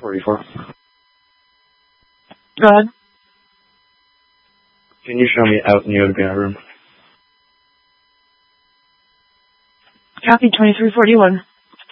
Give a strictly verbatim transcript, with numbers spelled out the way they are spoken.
forty-four. Go ahead. Can you show me out in the other room? Copy twenty-three forty-one.